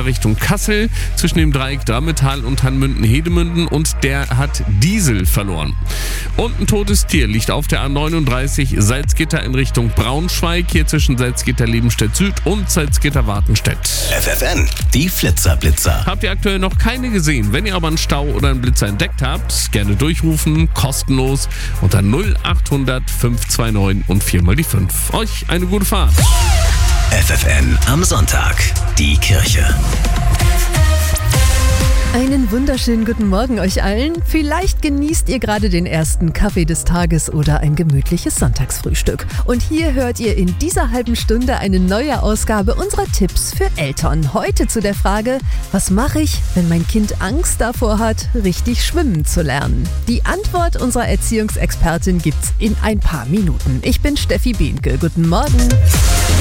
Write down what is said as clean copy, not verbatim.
Fahrer Richtung Kassel zwischen dem Dreieck Drammetal und Hanmünden-Hedemünden und der hat Diesel verloren. Und ein totes Tier liegt auf der A39 Salzgitter in Richtung Braunschweig, hier zwischen Salzgitter-Lebenstedt Süd und Salzgitter-Wartenstedt. FFN, die Flitzer. Habt ihr aktuell noch keine gesehen? Wenn ihr aber einen Stau oder einen Blitzer entdeckt habt, gerne durchrufen, kostenlos unter 0800 529 und 4 mal die 5. Euch eine gute Fahrt. FFN am Sonntag, die Kirche. Einen wunderschönen guten Morgen euch allen. Vielleicht genießt ihr gerade den ersten Kaffee des Tages oder ein gemütliches Sonntagsfrühstück. Und hier hört ihr in dieser halben Stunde eine neue Ausgabe unserer Tipps für Eltern. Heute zu der Frage, was mache ich, wenn mein Kind Angst davor hat, richtig schwimmen zu lernen? Die Antwort unserer Erziehungsexpertin gibt's in ein paar Minuten. Ich bin Steffi Behnke. Guten Morgen.